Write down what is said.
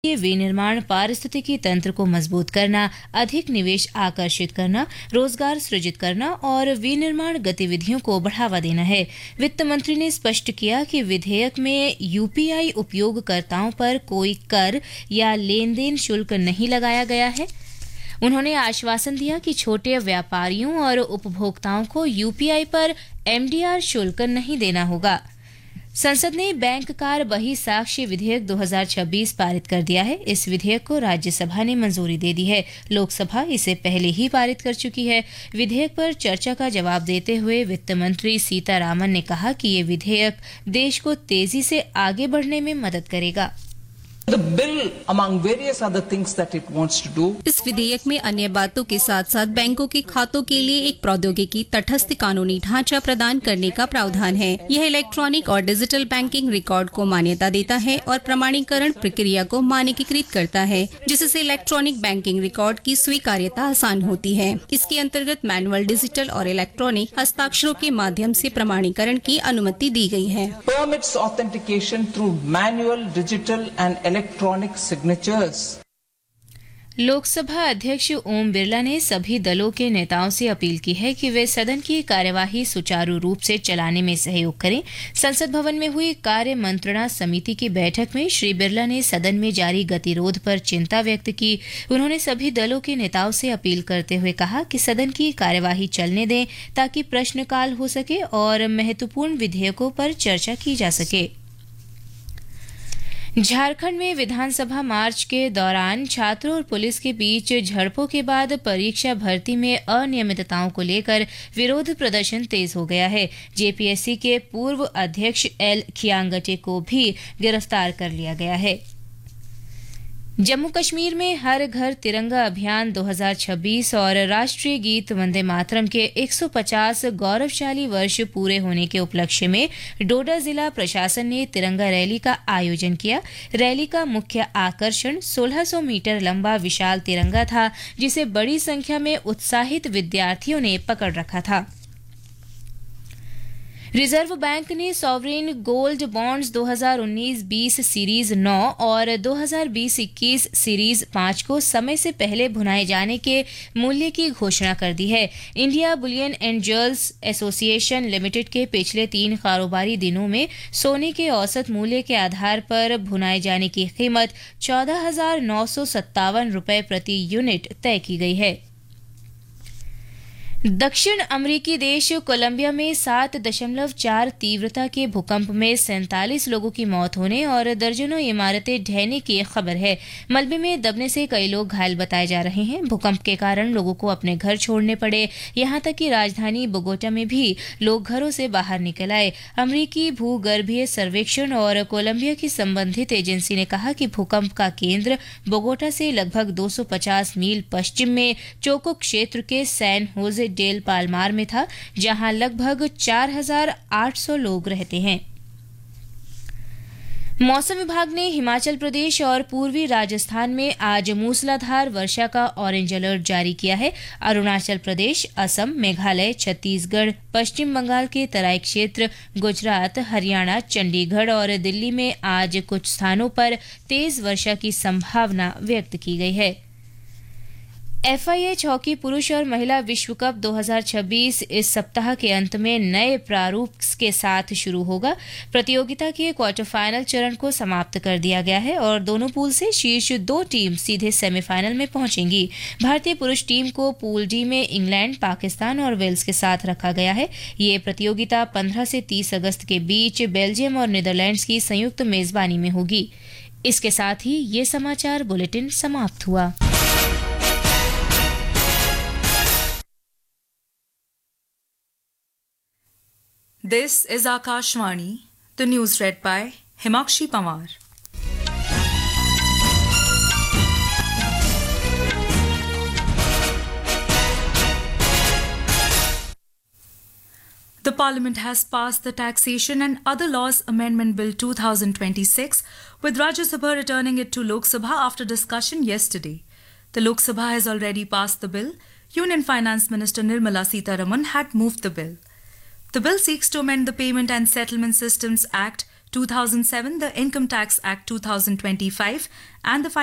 ये विनिर्माण पारिस्थितिकी तंत्र को मजबूत करना, अधिक निवेश आकर्षित करना, रोजगार सृजित करना और विनिर्माण गतिविधियों को बढ़ावा देना है। वित्त मंत्री ने स्पष्ट किया कि विधेयक में यूपीआई उपयोगकर्ताओं पर कोई कर या लेन देन शुल्क नहीं लगाया गया है। उन्होंने आश्वासन दिया कि छोटे व्यापारियों और उपभोक्ताओं को यूपीआई पर एमडीआर शुल्क नहीं देना होगा। संसद ने बैंक कार बही साक्ष्य विधेयक 2026 पारित कर दिया है। इस विधेयक को राज्यसभा ने मंजूरी दे दी है। लोकसभा इसे पहले ही पारित कर चुकी है। विधेयक पर चर्चा का जवाब देते हुए वित्त मंत्री सीतारामन ने कहा कि ये विधेयक देश को तेजी से आगे बढ़ने में मदद करेगा। The bill, among various other things that it wants to do, इस विधेयक में अन्य बातों के साथ साथ बैंकों के खातों के लिए एक प्रौद्योगिकी तटस्थ कानूनी ढांचा प्रदान करने का प्रावधान है। यह इलेक्ट्रॉनिक और डिजिटल बैंकिंग रिकॉर्ड को मान्यता देता है और प्रमाणीकरण प्रक्रिया को मानकीकृत करता है, जिससे इलेक्ट्रॉनिक बैंकिंग रिकॉर्ड की स्वीकार्यता आसान होती है। इसके अंतर्गत मैनुअल, डिजिटल और इलेक्ट्रॉनिक हस्ताक्षरों के माध्यम से प्रमाणीकरण की अनुमति दी गई है। permits authentication through manual, digital and electronic signatures. Lok Sabha अध्यक्ष ओम बिरला ने सभी दलों के नेताओं से अपील की है कि वे सदन की कार्यवाही सुचारू रूप से चलाने में सहयोग करें। संसद भवन में हुई कार्य मंत्रणा समिति की बैठक में श्री बिरला ने सदन में जारी गतिरोध पर चिंता व्यक्त की। उन्होंने सभी दलों के नेताओं से अपील करते हुए कहा कि सदन की कार्यवाही चलने दें ताकि प्रश्नकाल हो सके और महत्वपूर्ण विधेयकों पर चर्चा की जा सके। झारखंड में विधानसभा मार्च के दौरान छात्रों और पुलिस के बीच झड़पों के बाद परीक्षा भर्ती में अनियमितताओं को लेकर विरोध प्रदर्शन तेज हो गया है। जेपीएससी के पूर्व अध्यक्ष एल खियांगटे को भी गिरफ्तार कर लिया गया है। जम्मू कश्मीर में हर घर तिरंगा अभियान 2026 और राष्ट्रीय गीत वंदे मातरम के 150 गौरवशाली वर्ष पूरे होने के उपलक्ष्य में डोडा जिला प्रशासन ने तिरंगा रैली का आयोजन किया। रैली का मुख्य आकर्षण 1600 मीटर लंबा विशाल तिरंगा था, जिसे बड़ी संख्या में उत्साहित विद्यार्थियों ने पकड़ रखा था। रिजर्व बैंक ने सॉवरेन गोल्ड बॉन्ड्स 2019-20 सीरीज 9 और 2020-21 सीरीज 5 को समय से पहले भुनाए जाने के मूल्य की घोषणा कर दी है। India Boolean and jewels association limited के पिछले 3 कारोबारी दिनों में सोने के औसत मूल्य के आधार पर भुनाए जाने की कीमत 14,957 रुपये प्रति यूनिट तय की गई है। दक्षिण अमेरिकी देश कोलंबिया में 7.4 तीव्रता के भूकंप में 47 लोगों की मौत होने और दर्जनों इमारतें ढहने की खबर है। मलबे में दबने से कई लोग घायल बताए जा रहे हैं। भूकंप के कारण लोगों को अपने घर छोड़ने पड़े, यहां तक कि राजधानी बोगोटा में भी लोग घरों से बाहर निकल आए। अमेरिकी भूगर्भीय सर्वेक्षण और कोलंबिया की संबंधित एजेंसी ने कहा कि भूकंप का केंद्र बोगोटा से लगभग 250 मील पश्चिम में चोको क्षेत्र के सैन होजे डेल पालमार में था, जहां लगभग 4,800 लोग रहते हैं। मौसम विभाग ने हिमाचल प्रदेश और पूर्वी राजस्थान में आज मूसलाधार वर्षा का ऑरेंज अलर्ट जारी किया है। अरुणाचल प्रदेश, असम, मेघालय, छत्तीसगढ़, पश्चिम बंगाल के तराई क्षेत्र, गुजरात, हरियाणा, चंडीगढ़ और दिल्ली में आज कुछ स्थानों पर तेज वर्षा की संभावना व्यक्त की गई है। FIH हॉकी पुरुष और महिला विश्व कप 2026 इस सप्ताह के अंत में नए प्रारूप के साथ शुरू होगा। प्रतियोगिता के क्वार्टर फाइनल चरण को समाप्त कर दिया गया है और दोनों पूल से शीर्ष 2 टीम सीधे सेमीफाइनल में पहुंचेंगी। भारतीय पुरुष टीम को पूल डी में इंग्लैंड, पाकिस्तान और वेल्स के साथ रखा गया है। ये प्रतियोगिता 15 से 30 अगस्त के बीच बेल्जियम और नीदरलैंड्स की संयुक्त मेजबानी में होगी। इसके साथ ही ये समाचार बुलेटिन समाप्त हुआ। This is Akashvani, the news read by Himakshi Pawar. The Parliament has passed the Taxation and Other Laws Amendment Bill 2026, with Rajya Sabha returning it to Lok Sabha after discussion yesterday. The Lok Sabha has already passed the bill. Union Finance Minister Nirmala Sitharaman had moved the bill. The bill seeks to amend the Payment and Settlement Systems Act 2007, the Income Tax Act 2025, and the